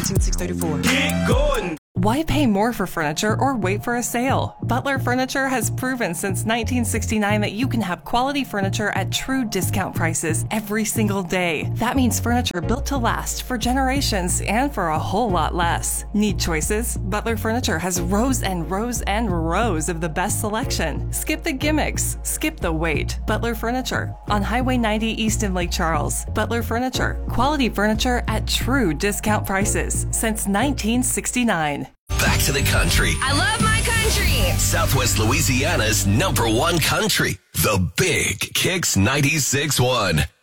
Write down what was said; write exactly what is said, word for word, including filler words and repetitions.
six thirty-four. Get going! Why pay more for furniture or wait for a sale? Butler Furniture has proven since nineteen sixty-nine that you can have quality furniture at true discount prices every single day. That means furniture built to last for generations and for a whole lot less. Need choices? Butler Furniture has rows and rows and rows of the best selection. Skip the gimmicks. Skip the wait. Butler Furniture on Highway ninety East in Lake Charles. Butler Furniture. Quality furniture at true discount prices since nineteen sixty-nine. Back to the country. I love my country. Southwest Louisiana's number one country. The Big Kicks ninety-six point one.